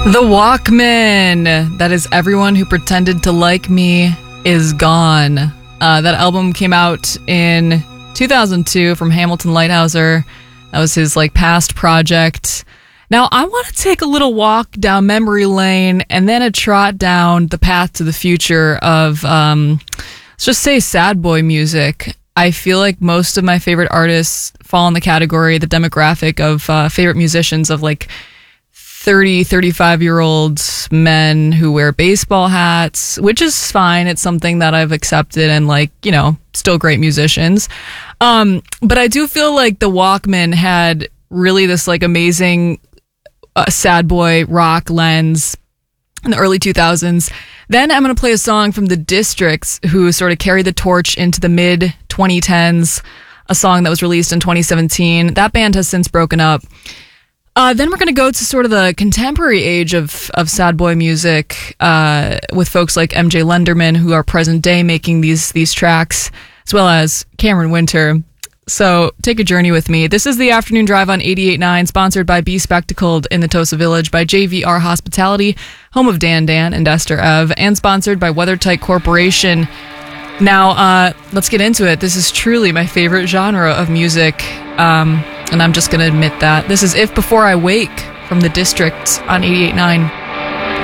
The Walkmen. That is Everyone Who Pretended to Like Me Is Gone. That album came out in 2002 from Hamilton Lighthouser. That was his past project. Now I want to take a little walk down memory lane and then a trot down the path to the future of let's just say sad boy music. I feel like most of my favorite artists fall in the category, the demographic of favorite musicians of 30, 35-year-old men who wear baseball hats, which is fine. It's something that I've accepted and still great musicians. But I do feel like the Walkmen had really this amazing sad boy rock lens in the early 2000s. Then I'm going to play a song from the Districts, who sort of carried the torch into the mid 2010s, a song that was released in 2017. That band has since broken up. Then we're going to go to sort of the contemporary age of sad boy music with folks like MJ Lenderman, who are present day making these tracks, as well as Cameron Winter. So take a journey with me. This is the Afternoon Drive on 88.9, sponsored by Be Spectacled in the Tosa Village, by JVR Hospitality, home of Dan and Esther Ev, and sponsored by WeatherTight Corporation. Now, let's get into it. This is truly my favorite genre of music. And I'm just going to admit that. This is If Before I Wake from the Districts on 88.9.